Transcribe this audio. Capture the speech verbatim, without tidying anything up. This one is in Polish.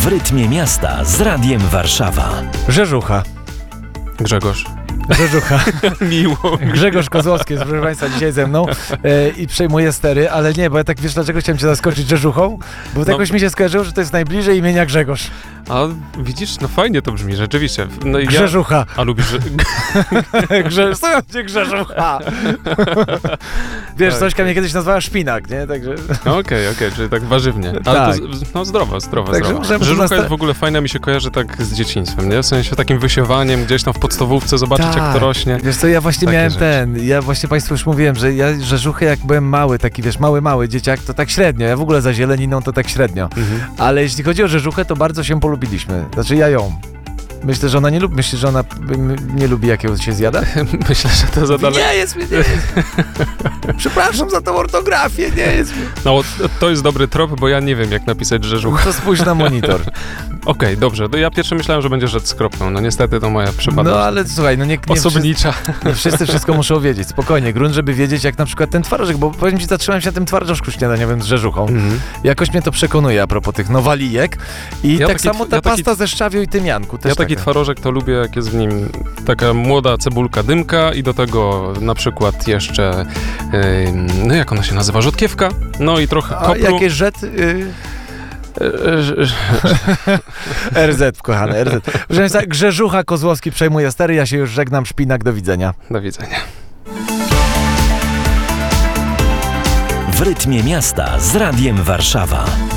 W rytmie miasta z Radiem Warszawa. Rzeżucha. Grzegorz. Rzeżucha. Miło. Grzegorz Kozłowski jest, proszę Państwa, dzisiaj ze mną e, i przejmuje stery, ale nie, bo ja tak, wiesz, dlaczego chciałem Cię zaskoczyć Rzeżuchą? Bo no. jakoś mi się skojarzyło, że to jest najbliżej imienia Grzegorz. A widzisz, no fajnie to brzmi, rzeczywiście. No, ja... Grzeżucha. A lubisz... Grze... Stoją cię Grzeżucha. Wiesz, tak. Zośka mnie kiedyś nazwała Szpinak, nie? Także... Okej, okej, okay, okay, czyli tak warzywnie. Ale tak. to, no zdrowa, zdrowa, Także zdrowa. Rzeżucha jest w ogóle fajna, mi się kojarzy tak z dzieciństwem, nie? W sensie takim wysiewaniem, gdzieś tam w podstawówce, zobaczyć tak. jak to rośnie. Wiesz co, ja właśnie Takie miałem rzeczy. ten, ja właśnie Państwu już mówiłem, że ja Rzeżuchy jak byłem mały, taki wiesz, mały, mały dzieciak, to tak średnio, ja w ogóle za zieleniną to tak średnio. Mhm. Ale jeśli chodzi o Rzeżuchę, to bardzo się polubiliśmy. Znaczy ja ją. Myślę, że ona nie lubi. Myślisz, że ona nie lubi, jak ją się zjada? Myślę, że to za daleko. Nie jest mi, nie jest. Przepraszam za tą ortografię, nie jest mi. No, to jest dobry trop, bo ja nie wiem, jak napisać Rzeżucha. To spójrz na monitor. Okej, okay, dobrze. To ja pierwsze myślałem, że będzie rzecz z kropką. No niestety to moja przypadłość. No ale słuchaj, no nie, nie osobnicza. Wszyscy, nie wszyscy wszystko muszą wiedzieć. Spokojnie, grunt, żeby wiedzieć, jak na przykład ten twarożek, bo powiem Ci, zatrzymałem się na tym twarożku śniadaniowym z Rzeżuchą. Mm-hmm. Jakoś mnie to przekonuje a propos tych nowalijek. I ja tak taki, samo ta ja pasta taki, ze szczawiu i tymianku. Też ja taki taka. twarożek to lubię, jak jest w nim taka młoda cebulka dymka i do tego na przykład jeszcze, yy, no jak ona się nazywa, rzodkiewka, no i trochę kopru. A jakieś rzet... Yy... R Z, kochane, R Z. Proszę Państwa, Grzeżucha Kozłowski przejmuje stery, ja się już żegnam, Szpinak, do widzenia. Do widzenia. W rytmie miasta z Radiem Warszawa.